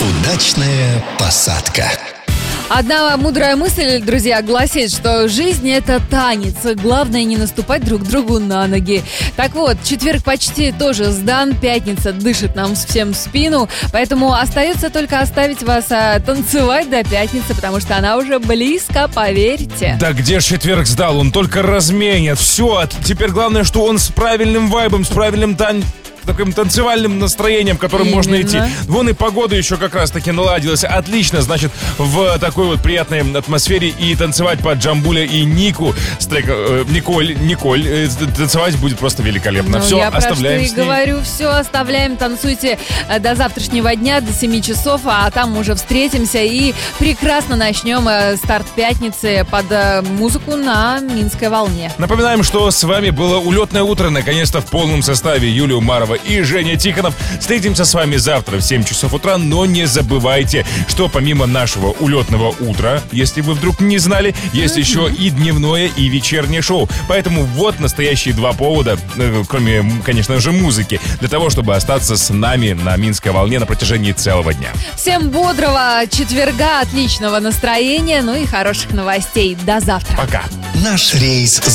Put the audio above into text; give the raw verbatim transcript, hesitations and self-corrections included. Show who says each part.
Speaker 1: Удачная посадка.
Speaker 2: Одна мудрая мысль, друзья, гласит, что жизнь — это танец. Главное не наступать друг другу на ноги. Так вот, четверг почти тоже сдан, пятница дышит нам всем в спину, поэтому остается только оставить вас а, танцевать до пятницы, потому что она уже близко, поверьте.
Speaker 3: Да где ж четверг сдал? Он только разменит. Все, теперь главное, что он с правильным вайбом, с правильным тан... таким танцевальным настроением, которым
Speaker 2: Именно.
Speaker 3: можно идти. Вон и погода еще как раз таки наладилась. Отлично, значит, в такой вот приятной атмосфере и танцевать под Джамбуля и Нику с трека, э, Николь, Николь э, танцевать будет просто великолепно.
Speaker 2: Ну,
Speaker 3: все,
Speaker 2: я
Speaker 3: оставляем
Speaker 2: про что
Speaker 3: с
Speaker 2: и
Speaker 3: ней.
Speaker 2: говорю, все оставляем, танцуйте э, до завтрашнего дня, до семи часов, а там уже встретимся и прекрасно начнем э, старт пятницы под э, музыку на Минской волне.
Speaker 3: Напоминаем, что с вами было улетное утро, наконец-то в полном составе. Юлия Умарова и Женя Тихонов. Встретимся с вами завтра в семь часов утра, но не забывайте, что помимо нашего улетного утра, если вы вдруг не знали, есть еще и дневное, и вечернее шоу. Поэтому вот настоящие два повода, кроме, конечно же, музыки, для того, чтобы остаться с нами на Минской волне на протяжении целого дня.
Speaker 2: Всем бодрого четверга, отличного настроения, ну и хороших новостей. До завтра.
Speaker 3: Пока.
Speaker 1: Наш рейс